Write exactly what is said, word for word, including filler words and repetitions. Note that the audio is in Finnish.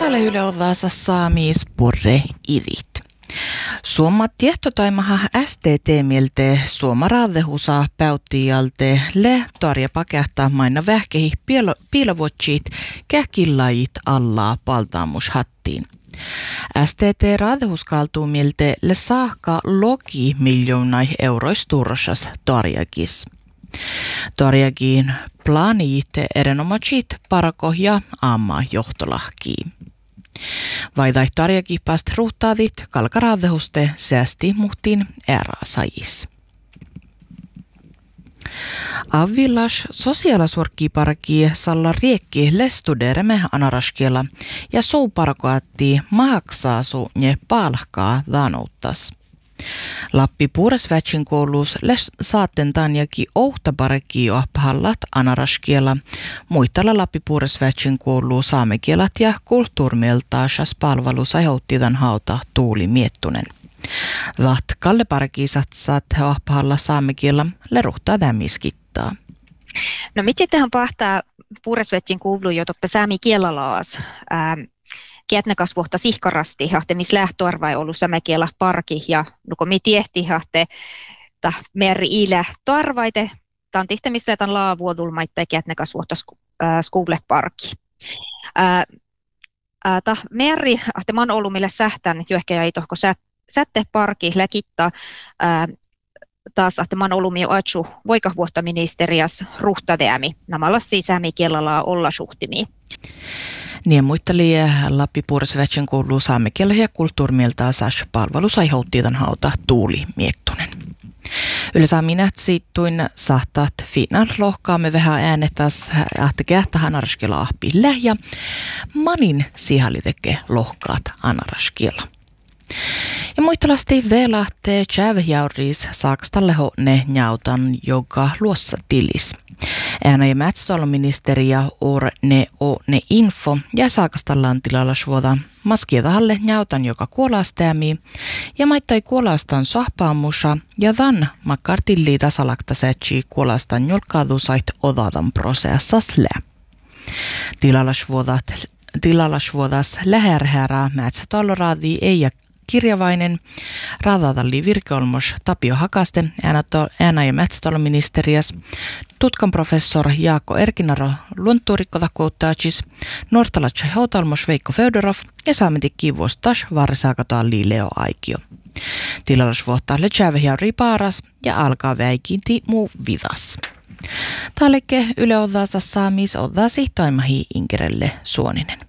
Tälle Yle Odassa saamis purre idit. Suomma tiehtotoimaha S T T-mielte Suomma raadehusa päyttijalte le tarja pakehtaa maina vähkehi piilovuotsit kähkillajit alla paltaamushattiin. S T T raadehuskaltuu mielte le saakka logi miljoonai eurois turrosas tarjakis. Tarjakin plaaniit erinomaisesti parako ja amma johtolahkiin. Vaidai tarjakin pääst ruhtaadit kalkaraadehuste säästi muhtiin äärasajis. Avvillas sosiaalasuorkiparki salla riekki lestudereme anaraskiela ja souparkoatti mahaksaasu ne palkkaa daanouttas. Lappi puuresvätsin kouluus les saatten tanjaki ouhtaparki jo pahallat anaraskiela. Muitalla Lappi puuresvätsin kouluun saamekielat ja kulttuurmieltaasas palvelus aiheuttidan hauta Tuuli Miettunen. Vaht Kalle parki satsat pahalla saamekiela le ruhtaa tämiskittaa. No mitä tähän pahtaa puuresvätsin kouluun jo toppe saami kielalaas? Ähm. Kietne kasvuhta sihkarasti, jahte missä lähtöarva ei ollut sämäkielä parki, ja nuko mi tiehti, jahte ta meri ilä toarvaite, ta on tihtä missä lähtän laavuodulmaitte kietne kasvuhta skuule parki. Ta meri, jahte man ollut millä sähtän, jo ehkä jäi tohko sätte parki, läkitta, taas jahte man ollut mi oatsu voikahvuotta ministerias ruhtadeämi, namalla siis sämäkielellä olla suhtimi. Niin muitteli Lappi puuresvätsin kouluun saamekielä ja kulttuurimieltä saas palvelus aiheuttiitan hauta Tuuli Miettunen. Yleensä minä siittuin sahtat final lohkaamme vähän äänetäs ahte kähtä anaraskiela ahpille ja manin sihali tekee lohkaat anaraskiela. Ja muistelasti velahte tjävjauris saakstalle ne njautan, joka luossa tilis. Äänä ja mätstoloministeriä or ne o ne info ja saakastallaan tilalla suoda maskietahalle njautan, joka kuolastäämi ja maittai kuolastan sohpaamusa ja van makkartilli tasalaktasetsi kuolastan julkaadusait odadan prosessas lä. Tilalla suodat tilalla suodas läherhärää mätstoloraadi ei ja kirjavainen raadatalli virkeolmos Tapio Hakaste, äänä ja mätstoloministerias, tutkan professor Jaakko Erkinaro luontuurikkotakuuttaatsis, nuortalatsai hautalmos Veikko Feudorov ja saamenti kivuostas varsaakatalli Leo Aikio. Tilallas vuottaa lecäävähiä ripaaras ja alkaa väikinti muu vidas. Talleke Yle Odassa saamis odasi toimahi Inkerelle Suoninen.